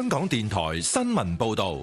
香港電台新聞報道。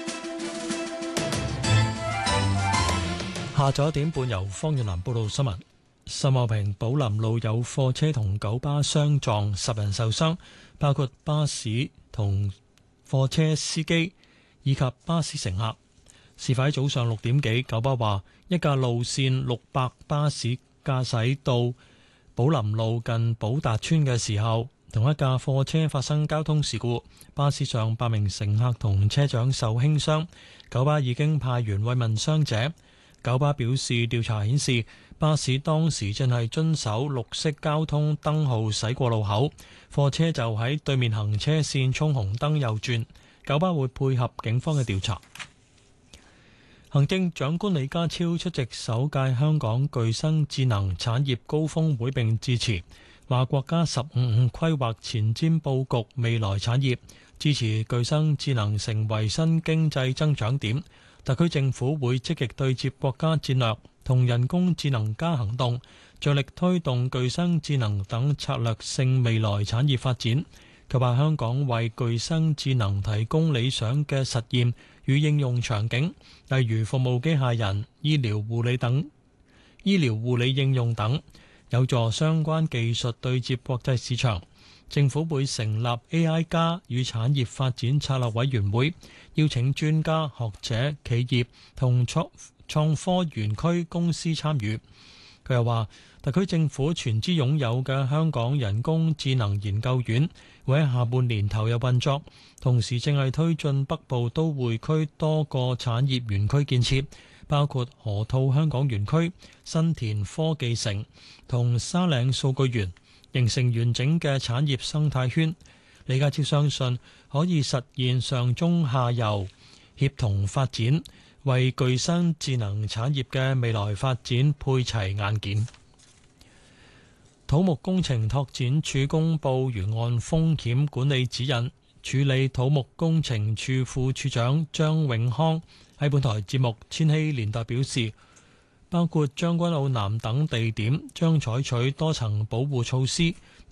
下晝1點半，由方遠南報道新聞。秀茂坪寶林路有貨車同九巴相撞，10人受傷，包括巴士同貨車司機以及巴士乘客。事發喺早上6點幾，九巴話一架路線600巴士駕駛到寶林路近寶達村嘅時候，同一架貨車發生交通事故，巴士上8名乘客同車長受輕傷，九巴已經派員慰問傷者。九巴表示，調查顯示巴士當時正係遵守綠色交通燈號駛過路口，貨車就喺對面行車線衝紅燈右轉。九巴會配合警方嘅調查。行政長官李家超出席首屆香港具身智能產業高峰會並致辭，話國家15規劃前瞻佈局未來產業，支持具身智能成為新經濟增長點。特區政府會積極對接國家戰略同人工智能加行動，着力推動具身智能等策略性未來產業發展。佢話香港為具身智能提供理想嘅實驗與應用場景，例如服務機械人、醫療護理應用等，有助相關技術對接國際市場。政府會成立 AI 加與產業發展策略委員會，邀請專家學者、企業同創科園區公司參與。佢又話，特區政府全資擁有嘅香港人工智能研究院會喺下半年投入運作，同時正係推進北部都會區多個產業園區建設，包括河套香港園區、新田科技城同沙嶺數據園，形成完整嘅產業生態圈。李家超相信可以實現上中下游協同發展，為具身智能產業嘅未來發展配齊硬件。土木工程拓展署公布沿岸風險管理指引，處理土木工程處副處長張永康喺本台節目《千禧年代》表示，包括將軍澳南等地點將採取多層保護措施，